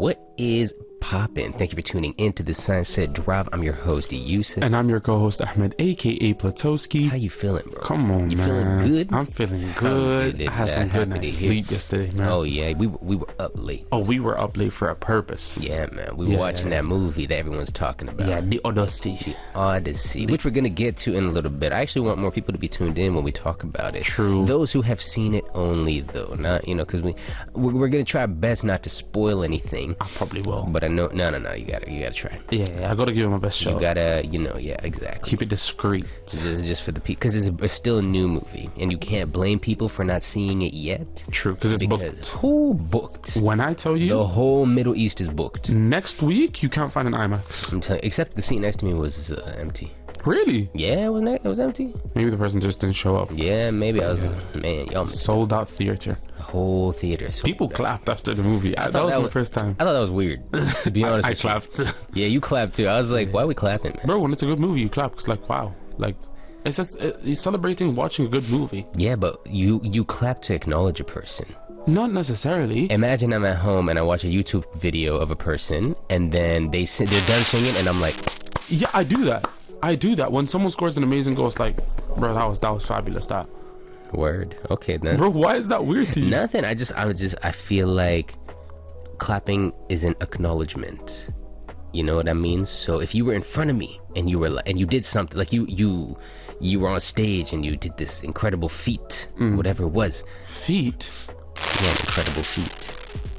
What is poppin'? Thank you for tuning in to the Sunset Drive. I'm your host, Yusuf. And I'm your co-host, Ahmed, a.k.a. Platowski. How you feeling, bro? Come on, you man. feeling good? I'm feeling good. I had some good night's sleep yesterday, man. Oh, yeah. We were up late. Oh, we were up late for a purpose. Yeah, man. We were watching that movie that everyone's talking about. Yeah, The Odyssey. The Odyssey, which we're going to get to in a little bit. I actually want more people to be tuned in when we talk about it. True. Those who have seen it only, though. Not, because we're going to try our best not to spoil anything. I probably will. But I know, no, you gotta try. Yeah, I gotta give it my best shot. You gotta, yeah, exactly. Keep it discreet. Just for the people, because it's still a new movie, and you can't blame people for not seeing it yet. True, because it's booked. Who booked? When I tell you, the whole Middle East is booked. Next week, you can't find an IMAX. I'm telling you, except the seat next to me was empty. Really? Yeah, it was empty. Maybe the person just didn't show up. Yeah, maybe I was. Man, y'all sold out theater. Whole theater. People clapped after the movie. That was my first time. I thought that was weird, to be honest. I clapped. Yeah, you clapped too. I was like, why are we clapping, man? Bro, when it's a good movie, you clap. It's like, wow. Like, it's just you're celebrating watching a good movie. Yeah, but you clap to acknowledge a person. Not necessarily. Imagine I'm at home and I watch a YouTube video of a person, and then they're done singing, and I'm like, yeah, I do that. When someone scores an amazing goal, it's like, bro, that was fabulous. That. Word. Okay, then. Bro, why is that weird to you? Nothing. I feel like clapping is an acknowledgement. You know what I mean? So if you were in front of me and you were and you did something, like you were on stage and you did this incredible feat, whatever it was. Feat? Yeah, an incredible feat.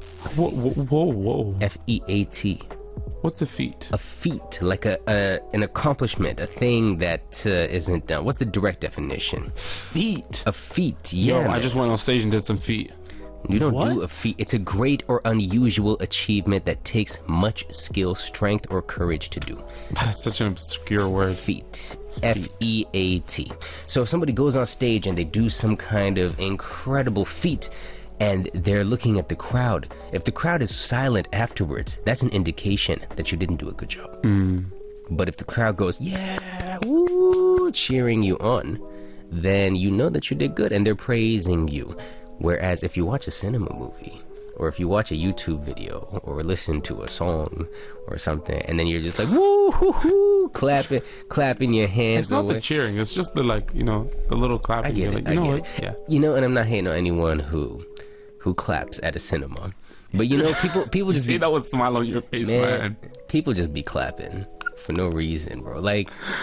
Whoa. F-E-A-T. What's a feat? A feat, like an accomplishment, a thing that isn't done. What's the direct definition? Feat. A feat, yeah. Yo, I just went on stage and did some feat. You don't do a feat. It's a great or unusual achievement that takes much skill, strength, or courage to do. That's such an obscure word. Feat. F-E-A-T. So if somebody goes on stage and they do some kind of incredible feat, and they're looking at the crowd, if the crowd is silent afterwards, that's an indication that you didn't do a good job. But if the crowd goes, yeah, woo, cheering you on, then you know that you did good and they're praising you. Whereas if you watch a cinema movie, or if you watch a YouTube video, or listen to a song or something, and then you're just like, woo, hoo, hoo, clapping your hands. It's not the cheering, it's just the the little clapping. I get it, you know what? Yeah. And I'm not hating on anyone who claps at a cinema, but people just see that with smile on your face, man. People just be clapping for no reason, bro. Like